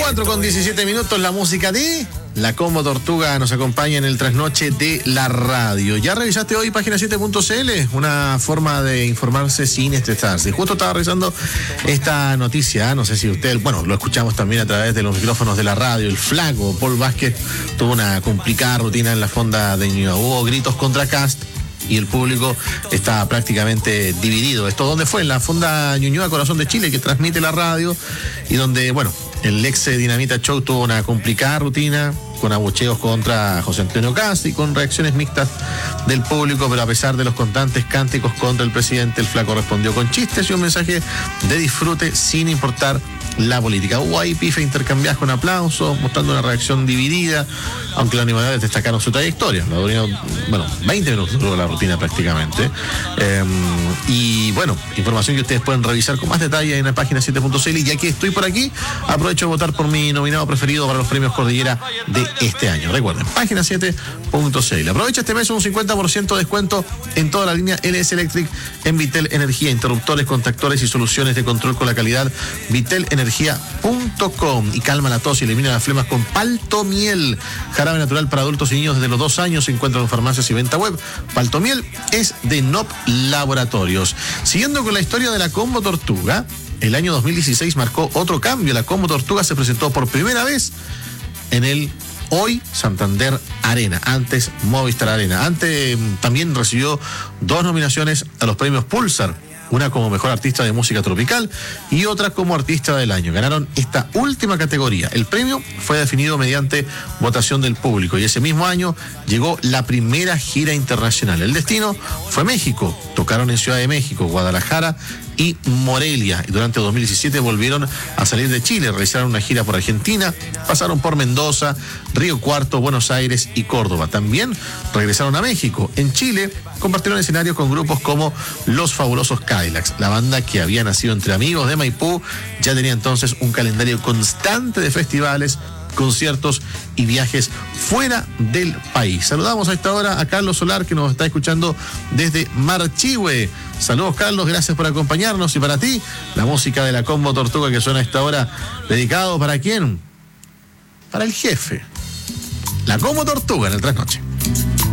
4:17, la música de La Combo Tortuga nos acompaña en el trasnoche de la radio. ¿Ya revisaste hoy página7.cl? Una forma de informarse sin estresarse. Justo estaba revisando esta noticia, no sé si usted, lo escuchamos también a través de los micrófonos de la radio. El flaco Paul Vázquez tuvo una complicada rutina en la fonda de Ñuñoa. Hubo gritos contra Kast y el público está prácticamente dividido. ¿Esto dónde fue? En la fonda Ñuñoa Corazón de Chile, que transmite la radio, y donde, el ex Dinamita Show tuvo una complicada rutina con abucheos contra José Antonio Kast y con reacciones mixtas del público, pero a pesar de los constantes cánticos contra el presidente, el flaco respondió con chistes y un mensaje de disfrute sin importar la política. Hubo ahí pife intercambiadas con aplausos, mostrando una reacción dividida, aunque los animadores destacaron su trayectoria. 20 minutos duró la rutina prácticamente. Información que ustedes pueden revisar con más detalle en la página 7.cl. Y ya que estoy por aquí, aprovecho de votar por mi nominado preferido para los premios Cordillera de este año. Recuerden, página 7.cl. Aprovecha este mes un 50% de descuento en toda la línea LS Electric en Vitel Energía, interruptores, contactores y soluciones de control con la calidad vitelenergia.com. Y calma la tos y elimina las flemas con Paltomiel, jarabe natural para adultos y niños desde los 2 años. Se encuentra en farmacias y venta web. Paltomiel es de NOP Laboratorios. Siguiendo con la historia de la Combo Tortuga, el año 2016 marcó otro cambio. La Combo Tortuga se presentó por primera vez en el hoy Santander Arena, antes Movistar Arena. Antes también recibió 2 nominaciones a los premios Pulsar, una como mejor artista de música tropical y otra como artista del año. Ganaron esta última categoría. El premio fue definido mediante votación del público y ese mismo año llegó la primera gira internacional. El destino fue México. Tocaron en Ciudad de México, Guadalajara y Morelia. Y durante 2017 volvieron a salir de Chile, realizaron una gira por Argentina, pasaron por Mendoza, Río Cuarto, Buenos Aires y Córdoba. También regresaron a México. En Chile compartieron escenarios con grupos como Los Fabulosos Cadillacs. La banda, que había nacido entre amigos de Maipú, ya tenía entonces un calendario constante de festivales, conciertos y viajes fuera del país. Saludamos a esta hora a Carlos Solar, que nos está escuchando desde Marchihue. Saludos, Carlos, gracias por acompañarnos. Y para ti, la música de la Combo Tortuga que suena a esta hora, dedicado ¿para quién? Para el jefe. La Combo Tortuga en el trasnoche.